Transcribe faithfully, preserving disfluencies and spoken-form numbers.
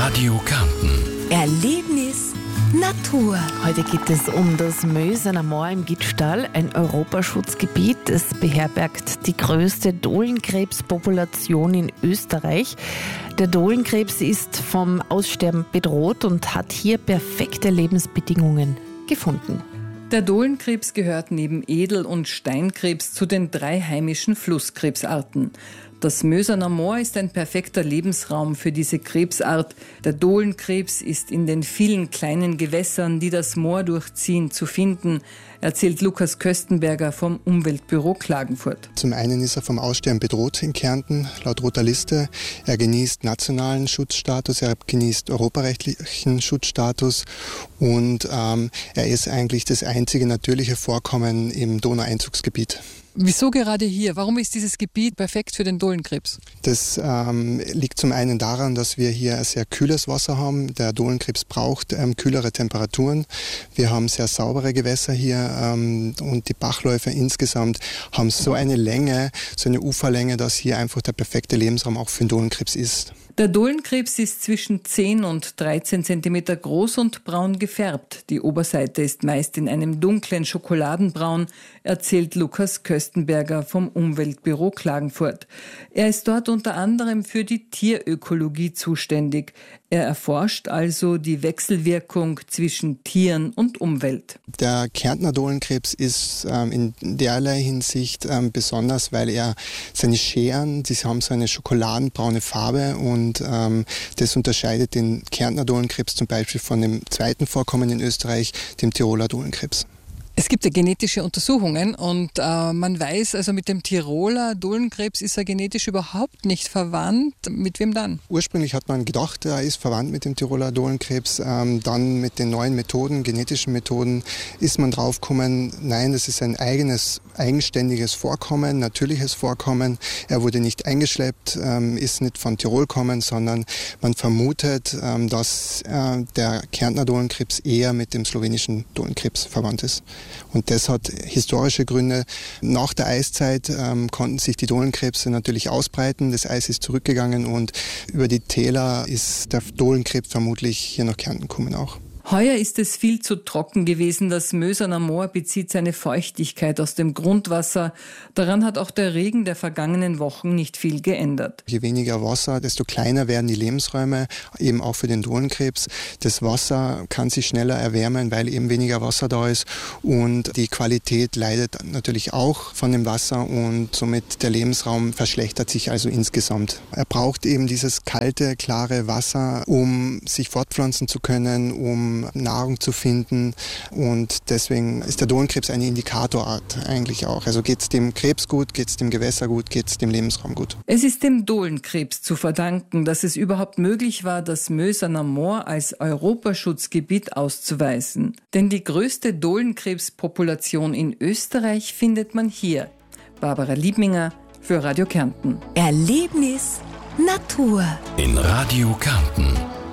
Radio Kärnten. Erlebnis Natur. Heute geht es um das Mösener Moor im Gittstall, ein Europaschutzgebiet. Es beherbergt die größte Dohlenkrebspopulation in Österreich. Der Dohlenkrebs ist vom Aussterben bedroht und hat hier perfekte Lebensbedingungen gefunden. Der Dohlenkrebs gehört neben Edel- und Steinkrebs zu den drei heimischen Flusskrebsarten. Das Mösener Moor ist ein perfekter Lebensraum für diese Krebsart. Der Dohlenkrebs ist in den vielen kleinen Gewässern, die das Moor durchziehen, zu finden, erzählt Lukas Köstenberger vom Umweltbüro Klagenfurt. Zum einen ist er vom Aussterben bedroht in Kärnten, laut Roter Liste. Er genießt nationalen Schutzstatus, er genießt europarechtlichen Schutzstatus und ähm, er ist eigentlich das einzige natürliche Vorkommen im Donaueinzugsgebiet. Wieso gerade hier? Warum ist dieses Gebiet perfekt für den Dohlenkrebs? Das ähm, liegt zum einen daran, dass wir hier ein sehr kühles Wasser haben. Der Dohlenkrebs braucht ähm, kühlere Temperaturen. Wir haben sehr saubere Gewässer hier ähm, und die Bachläufe insgesamt haben so eine Länge, so eine Uferlänge, dass hier einfach der perfekte Lebensraum auch für den Dohlenkrebs ist. Der Dohlenkrebs ist zwischen zehn und dreizehn Zentimeter groß und braun gefärbt. Die Oberseite ist meist in einem dunklen Schokoladenbraun, erzählt Lukas Köstenberger vom Umweltbüro Klagenfurt. Er ist dort unter anderem für die Tierökologie zuständig. Er erforscht also die Wechselwirkung zwischen Tieren und Umwelt. Der Kärntner Dohlenkrebs ist ähm, in derlei Hinsicht ähm, besonders, weil er seine Scheren, die haben so eine schokoladenbraune Farbe und ähm, das unterscheidet den Kärntner Dohlenkrebs zum Beispiel von dem zweiten Vorkommen in Österreich, dem Tiroler Dohlenkrebs. Es gibt ja genetische Untersuchungen und äh, man weiß, also mit dem Tiroler Dohlenkrebs ist er genetisch überhaupt nicht verwandt. Mit wem dann? Ursprünglich hat man gedacht, er ist verwandt mit dem Tiroler Dohlenkrebs. Ähm, dann mit den neuen Methoden, genetischen Methoden, ist man draufgekommen, nein, das ist ein eigenes, eigenständiges Vorkommen, natürliches Vorkommen. Er wurde nicht eingeschleppt, ähm, ist nicht von Tirol gekommen, sondern man vermutet, ähm, dass äh, der Kärntner Dohlenkrebs eher mit dem slowenischen Dohlenkrebs verwandt ist. Und das hat historische Gründe. Nach der Eiszeit ähm, konnten sich die Dohlenkrebse natürlich ausbreiten. Das Eis ist zurückgegangen und über die Täler ist der Dohlenkrebs vermutlich hier nach Kärnten gekommen auch. Heuer ist es viel zu trocken gewesen. Das Mösener Moor bezieht seine Feuchtigkeit aus dem Grundwasser. Daran hat auch der Regen der vergangenen Wochen nicht viel geändert. Je weniger Wasser, desto kleiner werden die Lebensräume, eben auch für den Dohlenkrebs. Das Wasser kann sich schneller erwärmen, weil eben weniger Wasser da ist. Und die Qualität leidet natürlich auch von dem Wasser und somit der Lebensraum verschlechtert sich also insgesamt. Er braucht eben dieses kalte, klare Wasser, um sich fortpflanzen zu können, um Nahrung zu finden und deswegen ist der Dohlenkrebs eine Indikatorart eigentlich auch. Also geht es dem Krebs gut, geht es dem Gewässer gut, geht es dem Lebensraum gut. Es ist dem Dohlenkrebs zu verdanken, dass es überhaupt möglich war, das Mösener Moor als Europaschutzgebiet auszuweisen. Denn die größte Dohlenkrebspopulation in Österreich findet man hier. Barbara Liebminger für Radio Kärnten. Erlebnis Natur. In Radio Kärnten.